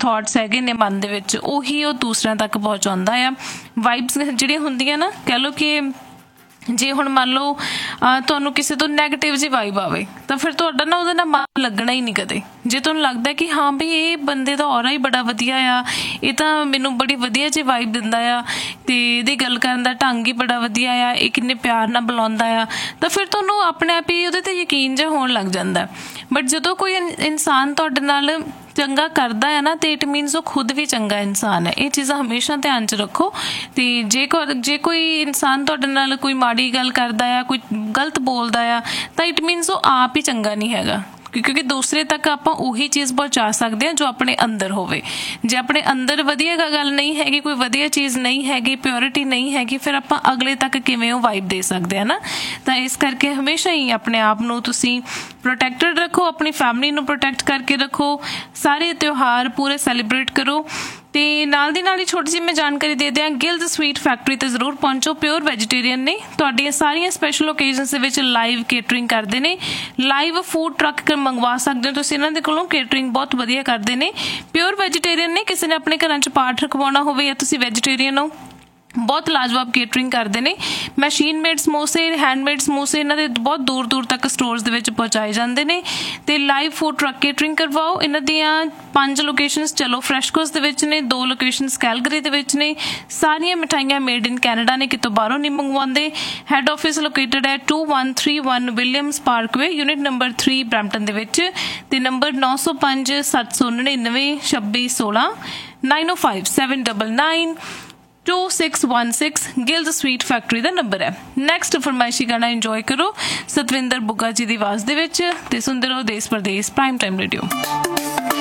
Thoughts ਹੈਗੇ ਨੇ ਮਨ ਦੇ ਵਿੱਚ ਉਹੀ ਉਹ ਦੂਸਰਿਆਂ ਤੱਕ ਪਹੁੰਚਾਉਂਦਾ ਆ। ਵਾਈਬਸ ਜਿਹੜੀਆਂ ਹੁੰਦੀਆਂ ਨਾ, ਕਹਿ ਲਓ ਕਿ ਜੇ ਹੁਣ ਮੰਨ ਲਓ ਤੁਹਾਨੂੰ ਕਿਸੇ ਤੋਂ ਨੈਗੇਟਿਵ ਜਿਹੀ ਵਾਈਬ ਆਵੇ ਤਾਂ ਫਿਰ ਤੁਹਾਡਾ ਨਾ ਉਹਦੇ ਨਾਲ ਮਨ ਲੱਗਣਾ ਹੀ ਨਹੀਂ ਕਦੇ। ਜੇ ਤੁਹਾਨੂੰ ਲੱਗਦਾ ਕਿ ਹਾਂ ਵੀ ਇਹ ਬੰਦੇ ਦਾ ਔਰਾ ਹੀ ਬੜਾ ਵਧੀਆ ਆ, ਇਹ ਤਾਂ ਮੈਨੂੰ ਬੜੀ ਵਧੀਆ ਜਿਹੀ ਵਾਈਬ ਦਿੰਦਾ ਆ ਅਤੇ ਇਹਦੀ ਗੱਲ ਕਰਨ ਦਾ ਢੰਗ ਹੀ ਬੜਾ ਵਧੀਆ ਆ, ਇਹ ਕਿੰਨੇ ਪਿਆਰ ਨਾਲ ਬੁਲਾਉਂਦਾ ਆ, ਤਾਂ ਫਿਰ ਤੁਹਾਨੂੰ ਆਪਣੇ ਆਪ ਹੀ ਉਹਦੇ 'ਤੇ ਯਕੀਨ ਜਿਹਾ ਹੋਣ ਲੱਗ ਜਾਂਦਾ। ਬਟ ਜਦੋਂ ਕੋਈ ਇਨਸਾਨ ਤੁਹਾਡੇ ਨਾਲ ਚੰਗਾ ਕਰਦਾ ਹੈ ਨਾ, ਤੇ ਇਟ ਮੀਨਸ ਉਹ ਖੁਦ ਵੀ ਚੰਗਾ ਇਨਸਾਨ ਹੈ। ਇਹ ਚੀਜ਼ਾਂ ਹਮੇਸ਼ਾ ਧਿਆਨ 'ਚ ਰੱਖੋ। ਅਤੇ ਜੇ ਕੋਈ ਇਨਸਾਨ ਤੁਹਾਡੇ ਨਾਲ ਕੋਈ ਮਾੜੀ ਗੱਲ ਕਰਦਾ ਆ, ਕੋਈ ਗਲਤ ਬੋਲਦਾ ਆ, ਤਾਂ ਇਟ ਮੀਨਸ ਉਹ ਆਪ ਹੀ ਚੰਗਾ ਨਹੀਂ ਹੈਗਾ, ਕਿਉਂਕਿ ਦੂਸਰੇ ਤੱਕ ਆਪਾਂ ਉਹੀ ਚੀਜ਼ ਪਹੁੰਚਾ ਸਕਦੇ ਹਾਂ ਜੋ ਆਪਣੇ ਅੰਦਰ ਹੋਵੇ। ਜੇ ਆਪਣੇ ਅੰਦਰ ਵਧੀਆ ਗੱਲ ਨਹੀਂ ਹੈਗੀ, ਕੋਈ ਵਧੀਆ ਚੀਜ਼ ਨਹੀਂ ਹੈਗੀ, ਪਿਓਰਿਟੀ ਨਹੀਂ ਹੈਗੀ, ਫਿਰ ਆਪਾਂ ਅਗਲੇ ਤੱਕ ਕਿਵੇਂ ਉਹ ਵਾਈਬ ਦੇ ਸਕਦੇ ਹਾਂ ਨਾ। ਤਾਂ ਇਸ ਕਰਕੇ ਹਮੇਸ਼ਾ ਹੀ ਆਪਣੇ ਆਪ ਨੂੰ ਤੁਸੀਂ ਪ੍ਰੋਟੈਕਟਡ ਰੱਖੋ, ਆਪਣੀ ਫੈਮਿਲੀ ਨੂੰ ਪ੍ਰੋਟੈਕਟ ਕਰਕੇ ਰੱਖੋ, ਸਾਰੇ ਤਿਉਹਾਰ ਪੂਰੇ ਸੈਲੀਬ੍ਰੇਟ ਕਰੋ। ਅਤੇ ਨਾਲ ਦੀ ਨਾਲ ਹੀ ਛੋਟੀ ਜਿਹੀ ਮੈਂ ਜਾਣਕਾਰੀ ਦੇ ਦਿਆਂ, ਗਿਲਜ਼ ਸਵੀਟ ਫੈਕਟਰੀ 'ਤੇ ਜ਼ਰੂਰ ਪਹੁੰਚੋ। ਪਿਓਰ ਵੈਜੀਟੇਰੀਅਨ ਨੇ, ਤੁਹਾਡੀਆਂ ਸਾਰੀਆਂ ਸਪੈਸ਼ਲ ਓਕੇਜ਼ਨਸ ਦੇ ਵਿੱਚ ਲਾਈਵ ਕੇਟਰਿੰਗ ਕਰਦੇ ਨੇ, ਲਾਈਵ ਫੂਡ ਟਰੱਕ ਮੰਗਵਾ ਸਕਦੇ ਹੋ ਤੁਸੀਂ ਇਹਨਾਂ ਦੇ ਕੋਲੋਂ, ਕੇਟਰਿੰਗ ਬਹੁਤ ਵਧੀਆ ਕਰਦੇ ਨੇ। ਪਿਓਰ ਵੈਜੀਟੇਰੀਅਨ ਨੇ, ਕਿਸੇ ਨੇ ਆਪਣੇ ਘਰਾਂ 'ਚ ਪਾਠ ਰਖਵਾਉਣਾ ਹੋਵੇ ਜਾਂ ਤੁਸੀਂ ਵੈਜੀਟੇਰੀਅਨ ਹੋ, ਬਹੁਤ ਲਾਜਵਾਬ ਕੇਟਰਿੰਗ ਕਰਦੇ ਨੇ। ਮਸ਼ੀਨ ਮੇਡ ਸਮੋਸੇ, ਹੈਂਡਮੇਡ ਸਮੋਸੇ ਇਹਨਾਂ ਦੇ ਬਹੁਤ ਦੂਰ ਦੂਰ ਤੱਕ ਸਟੋਰਸ ਦੇ ਵਿੱਚ ਪਹੁੰਚਾਏ ਜਾਂਦੇ ਨੇ। ਅਤੇ ਲਾਈਵ ਫੂਡ ਟਰੱਕ ਕੇਟਰਿੰਗ ਕਰਵਾਓ। ਇਹਨਾਂ ਦੀਆਂ 5 ਲੋਕੇਸ਼ਨਸ ਚਲੋ ਫਰੈਸ਼ਕੋਸ ਦੇ ਵਿੱਚ ਨੇ, 2 ਲੋਕੇਸ਼ਨਸ ਕੈਲਗਰੀ ਦੇ ਵਿੱਚ ਨੇ। ਸਾਰੀਆਂ ਮਿਠਾਈਆਂ ਮੇਡ ਇਨ ਕੈਨੇਡਾ ਨੇ, ਕਿਤੋਂ ਬਾਹਰੋਂ ਨਹੀਂ ਮੰਗਵਾਉਂਦੇ। ਹੈੱਡ ਆਫਿਸ ਲੋਕੇਟਡ ਹੈ 2131 Williams Parkway, unit number 3 Brampton ਦੇ ਵਿੱਚ, ਅਤੇ ਨੰਬਰ 905 799 2616 905 799 2616 ਗਿਲਜ਼ ਸਵੀਟ ਫੈਕਟਰੀ ਦਾ ਨੰਬਰ ਹੈ। ਨੈਕਸਟ ਫਰਮਾਇਸ਼ੀ ਗਾਣਾ ਇੰਜੋਏ ਕਰੋ ਸਤਵਿੰਦਰ ਬੁੱਗਾ ਜੀ ਦੀ ਆਵਾਜ਼ ਦੇ ਵਿੱਚ, ਤੇ ਸੁਣਦੇ ਰਹੋ ਦੇਸ਼ ਪ੍ਰਦੇਸ਼ ਪ੍ਰਾਈਮ ਟਾਈਮ ਰੇਡੀਓ।